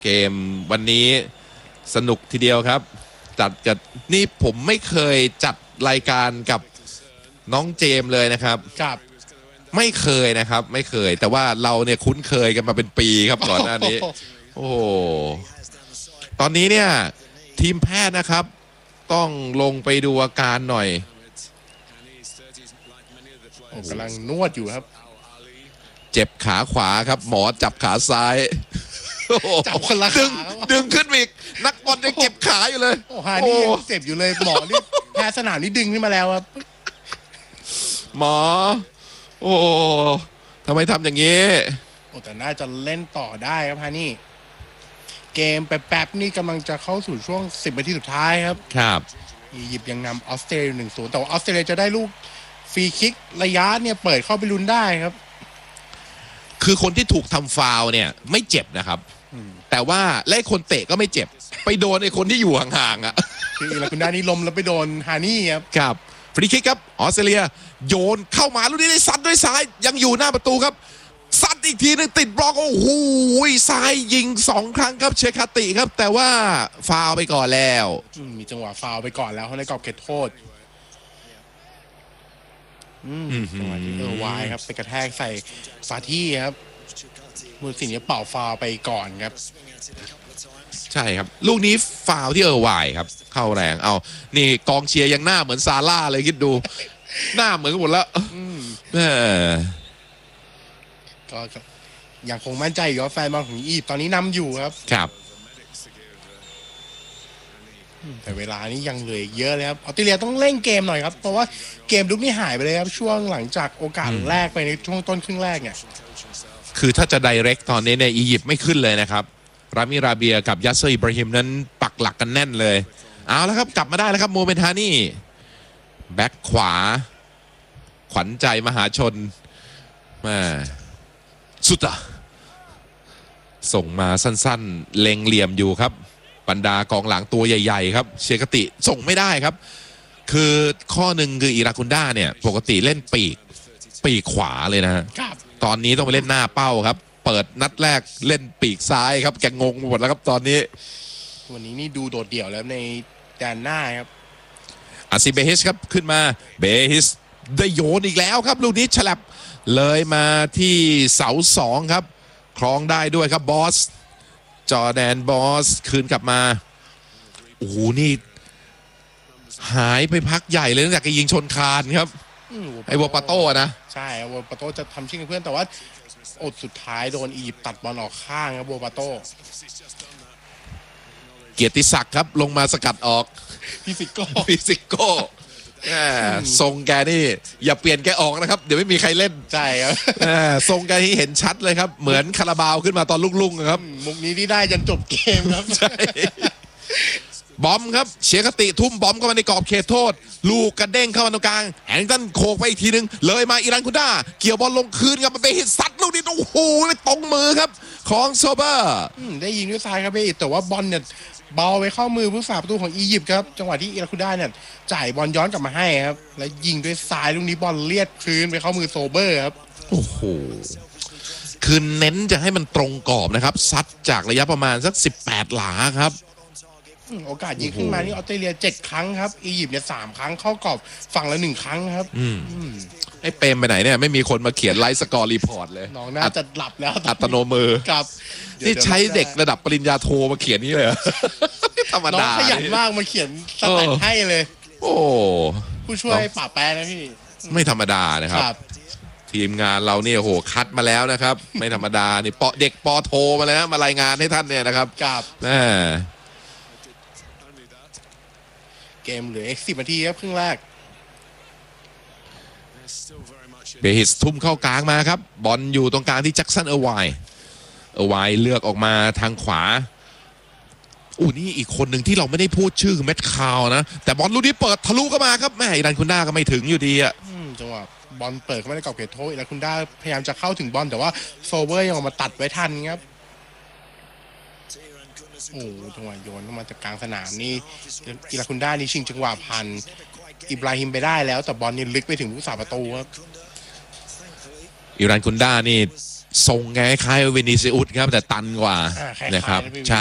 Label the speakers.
Speaker 1: เกมวันนี้สนุกทีเดียวครับจัดกับนี่ผมไม่เคยจัดรายการกับน้องเจมเลยนะครับ
Speaker 2: ครับ
Speaker 1: ไม่เคยนะครับไม่เคยแต่ว่าเราเนี่ยคุ้นเคยกันมาเป็นปีครับก่อนหน้านี้โอ้โหตอนนี้เนี่ยทีมแพทย์นะครับต้องลงไปดูอาการหน่อย
Speaker 2: กำลังนวดอยู่ครับ
Speaker 1: เจ็บขาขวาครับหมอจับขาซ้าย
Speaker 2: จับคนละขา
Speaker 1: ดึงขึ้นอีกนักบอลยังเก็บขาอยู่เลย
Speaker 2: โอ้ฮานี่ยังเจ็บอยู่เลยหมอนี่แพ้สนามนี่ดึงขึ้นมาแล้วครับ
Speaker 1: หมอโอ้ทำไมทำอย่างนี้
Speaker 2: โอ้แต่น่าจะเล่นต่อได้ครับฮานี่เกมแป๊บๆนี่กำลังจะเข้าสู่ช่วง10 นาทีสุดท้ายครับ
Speaker 1: ครับ
Speaker 2: อียิปต์ยังนำออสเตรเลีย1-0แต่ว่าออสเตรเลียจะได้ลูกฟรีคิกระยะเนี่ยเปิดเข้าไปลุ้นได้ครับ
Speaker 1: คือคนที่ถูกทำฟาวล์เนี่ยไม่เจ็บนะครับแต่ว่าและคนเตะก็ไม่เจ็บไปโดนไอ้คนที่อยู่ห่างๆอ่ะ
Speaker 2: คืออิรักุนดานี่ล้มแล้วไปโดนฮานี่ครับ
Speaker 1: ครับฟรีคิกครับออสเตรเลียโยนเข้ามาลูกนี้ได้ซัดด้วยซ้ายยังอยู่หน้าประตูครับซัดอีกทีนึงติดบล็อกโอ้โหซ้ายยิง2 ครั้งครับเชคาติครับแต่ว่าฟาวล์ไปก่อนแล้ว
Speaker 2: มีจังหวะฟาวล์ไปก่อนแล้วในกรอบเขตโทษจังหวะที่วายครับไปกระแทกใส่ฟาที่ครับมือสิ่งนี้เป่าฟาวล์ไปก่อนครับ
Speaker 1: ใช่ครับลูกนี้ฟาวล์ที่วายครับเข้าแรงเอานี่กองเชียร์ยังหน้าเหมือนซาร่าเลยคิดดูหน้าเหมือนหมดแล้ว
Speaker 2: ก็ยังคงมั่นใจอยู่ว่าแฟนบอลของอียิปต์ตอนนี้นำอยู่ครับ
Speaker 1: ครับ
Speaker 2: แต่เวลานี้ยังเหลือเยอะเลยครับออสเตรเลียต้องเร่งเกมหน่อยครับเพราะว่าเกมลุกนี่หายไปเลยครับช่วงหลังจากโอกาสแรกไปในช่วงต้นครึ่งแรกเนี่ย
Speaker 1: คือถ้าจะไดเรกตอนนี้ในอียิปต์ไม่ขึ้นเลยนะครับรามิราเบียกับยัสเซอร์อิบราฮิมนั้นปักหลักกันแน่นเลยเอาแล้วครับกลับมาได้แล้วครับโมเมนทานี่แบ็คขวาขวัญใจมหาชนมาสุดอะส่งมาสั้นๆเล็งเหลี่ยมอยู่ครับบรรดากองหลังตัวใหญ่ๆครับเชคติส่งไม่ได้ครับคือข้อหนึ่งคืออิรากุนดาเนี่ยปกติเล่นปีกขวาเลยนะฮะตอนนี้ต้องไปเล่นหน้าเป้าครับเปิดนัดแรกเล่นปีกซ้ายครับแกงงหมดแล้วครับตอนนี้
Speaker 2: วันนี้นี่ดูโดดเดี่ยวแล้วในแดนหน้าครับ
Speaker 1: อาซิเบฮิชครับขึ้นมาเบฮิชได้โยนอีกแล้วครับลูกนี้ฉลับเลยมาที่เสา2ครับครองได้ด้วยครับบอสจอร์แดนบอสคืนกลับมาโอ้โหนี่หายไปพักใหญ่เลยตั้งแต่ยิงชนคานครับไอ้วัวปาโต้นะ
Speaker 2: ใช่วัวปาโต้จะทำชิ่งเพื่อนแต่ว่าอดสุดท้ายโดนอียิปต์ตัดบอลออกข้างครับวัวปาโต้
Speaker 1: เกียรติศักดิ์ครับลงมาสกัดออก
Speaker 2: ฟิสิโก้
Speaker 1: ทรงแกนี่อย่าเปลี่ยนแกออกนะครับเดี๋ยวไม่มีใครเล่น
Speaker 2: ใช่ครับ
Speaker 1: ทรงแกที่เห็นชัดเลยครับเหมือนคาราบาวขึ้นมาตอนลุ่งๆครับ
Speaker 2: มุกนี้ที่ได้จนจบเกมครับ
Speaker 1: ใช่บอมครับเชียร์คติทุ่มบอมเข้ามาในกรอบเขตโทษลูกกระเด้งเข้ามาตรงกลางแฮงตันโคกไปอีกทีนึงเลยมาอิรันคุด้าเกี่ยวบอลลงคืนครับไปฮิตซัดลูกนี้โอ้โหตรงมือครับของโซเบอร์
Speaker 2: ได้ยิงด้วยซ้ายครับแต่ว่าบอลเนี่ยบอลไปเข้ามือผู้สาประตูของอียิปต์ครับจังหวะที่อิรันคุด้าเนี่ยจ่ายบอลย้อนกลับมาให้ครับแล้วยิงด้วยซ้ายลูกนี้บอลเลียดพื้นไปเข้ามือโซเบอร์ครับ
Speaker 1: โอ้โหคือเน้นจะให้มันตรงกรอบนะครับซัดจากระยะประมาณสัก18 หลาครับ
Speaker 2: โอกาสยิงขึ้นมานี่ออสเตรเลีย7 ครั้งครับอียิปต์เนี่ย3 ครั้งเข้ากรอบฝั่งละ1 ครั้งครับ
Speaker 1: ไอ้เปรมไปไหนเนี่ยไม่มีคนมาเขียนไลฟ์สกอร์รีพอร์ตเลย
Speaker 2: น้องน่าจะหลับแล้ว
Speaker 1: อัตโนมือ
Speaker 2: ครับ
Speaker 1: นี่ใช้เด็กระดับปริญญาโทมาเขียนนี่เลยธรรมดา
Speaker 2: น้องขยันมากมาเขียนสแตทให้เลย
Speaker 1: โอ้
Speaker 2: ผู้ช่วยป่าแปรนะพี่
Speaker 1: ไม่ธรรมดานะครับทีมงานเราเนี่ยโหคัดมาแล้วนะครับไม่ธรรมดานี่เด็กปอโทมาแล้วมารายงานให้ท่านเนี่ยนะครับ
Speaker 2: เกมเหลืออีก10 นาทีครับครึ่งแรก
Speaker 1: เบฮิสทุ่มเข้ากลางมาครับบอลอยู่ตรงกลางที่แจ็คสันเออร์ไวเลือกออกมาทางขวานี่อีกคนหนึ่งที่เราไม่ได้พูดชื่อคือแมตต์คาวนะแต่บอลลูกนี้เปิดทะลุเข้ามาครับแม่อิรันคุนด้าก็ไม่ถึงอยู่ดีอ่ะ
Speaker 2: จังหวะบอลเปิดเข้ามาในกรอบเขตโทษอิรันคุนด้าพยายามจะเข้าถึงบอลแต่ว่าโซเบอร์ยังออกมาตัดไว้ทันครับจังหวะโยนเข้ามาจากกลางสนามนี่อิรันคุนด้านี่ชิงจังหวะพันอิบราฮิมไปได้แล้วแต่บอลนี่ลึกไปถึงผู้สาประตูครับ
Speaker 1: อิรันคุนด้านี่ทรงคล้ายๆวินิซิอุสครับแต่ตันกว่า
Speaker 2: คล้ายๆ
Speaker 1: นะครับ
Speaker 2: นะพี่